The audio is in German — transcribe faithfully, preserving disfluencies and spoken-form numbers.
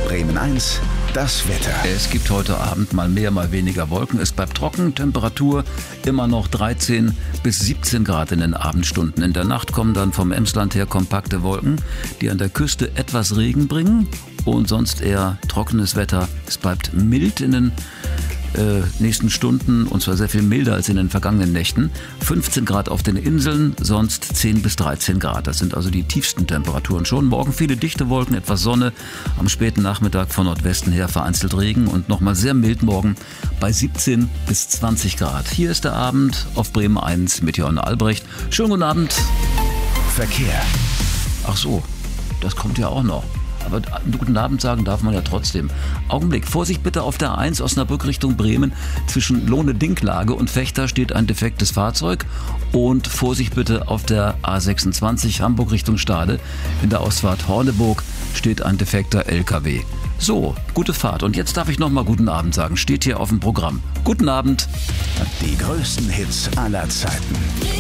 Bremen eins, das Wetter. Es gibt heute Abend mal mehr, mal weniger Wolken. Es bleibt trocken, Temperatur immer noch dreizehn bis siebzehn Grad in den Abendstunden. In der Nacht kommen dann vom Emsland her kompakte Wolken, die an der Küste etwas Regen bringen und sonst eher trockenes Wetter. Es bleibt mild in den äh, nächsten Stunden und zwar sehr viel milder als in den vergangenen Nächten. fünfzehn Grad auf den Inseln, sonst zehn bis dreizehn Grad. Das sind also die tiefsten Temperaturen schon. Morgen viele dichte Wolken, etwas Sonne. Am späten Nachmittag von Nordwesten her vereinzelt Regen und nochmal sehr mild morgen bei siebzehn bis zwanzig Grad. Hier ist der Abend auf Bremen eins mit Jörn Albrecht. Schönen guten Abend. Verkehr. Ach so, das kommt ja auch noch. Aber einen guten Abend sagen darf man ja trotzdem. Augenblick, Vorsicht bitte auf der eins Osnabrück Richtung Bremen. Zwischen Lohne-Dinklage und Vechta steht ein defektes Fahrzeug. Und Vorsicht bitte auf der A sechsundzwanzig Hamburg Richtung Stade. In der Ausfahrt Horneburg steht ein defekter L K W. So, gute Fahrt. Und jetzt darf ich nochmal guten Abend sagen. Steht hier auf dem Programm. Guten Abend. Die größten Hits aller Zeiten.